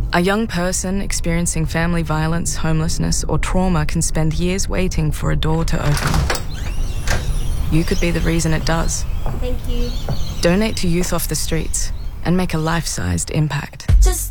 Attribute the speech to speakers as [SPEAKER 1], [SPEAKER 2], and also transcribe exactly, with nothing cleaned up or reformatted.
[SPEAKER 1] A young person experiencing family violence, homelessness, or trauma can spend years waiting for a door to open. You could be the reason it does.
[SPEAKER 2] Thank you.
[SPEAKER 1] Donate to Youth Off the Streets and make a life-sized impact.
[SPEAKER 2] Just